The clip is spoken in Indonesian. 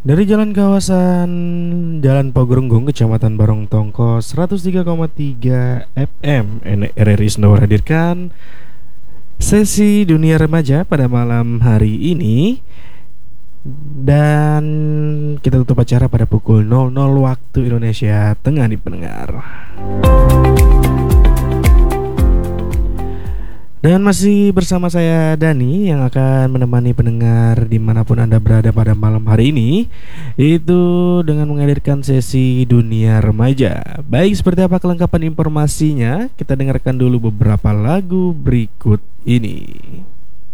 Dari jalan kawasan Jalan Pogorenggung, Kecamatan Barong Tongko, 103,3 FM RRI Sendawa hadirkan sesi Dunia Remaja pada malam hari ini. Dan kita tutup acara pada pukul 00 waktu Indonesia Tengah di pendengar. Dan masih bersama saya Dani yang akan menemani pendengar dimanapun Anda berada pada malam hari ini, itu dengan menghadirkan sesi Dunia Remaja. Baik, seperti apa kelengkapan informasinya? Kita dengarkan dulu beberapa lagu berikut ini.